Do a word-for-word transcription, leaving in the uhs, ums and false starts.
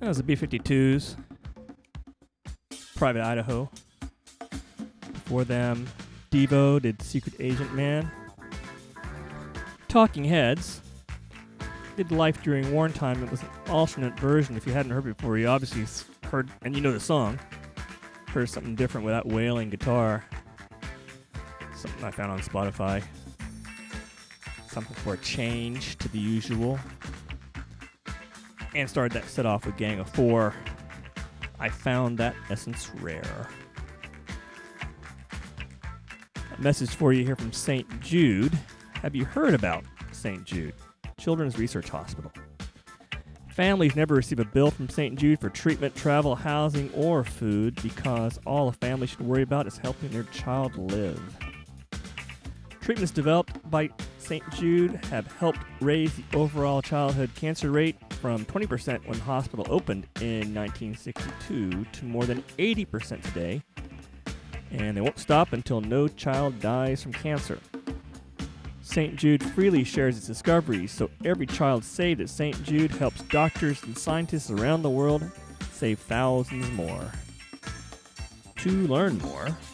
That was the B fifty-twos. Private Idaho. Before them, Devo did Secret Agent Man. Talking Heads did Life During Wartime. It was an alternate version. If you hadn't heard it before, you obviously heard, and you know the song, heard something different with that wailing guitar. Something I found on Spotify. Something for a change to the usual. And started that set off with Gang of Four. I Found That Essence Rare. A message for you here from Saint Jude. Have you heard about Saint Jude Children's Research Hospital? Families never receive a bill from Saint Jude for treatment, travel, housing, or food because all a family should worry about is helping their child live. Treatments developed by Saint Jude have helped raise the overall childhood cancer rate from twenty percent when the hospital opened in nineteen sixty-two to more than eighty percent today, and they won't stop until no child dies from cancer. Saint Jude freely shares its discoveries, so every child saved at Saint Jude helps doctors and scientists around the world save thousands more. To learn more,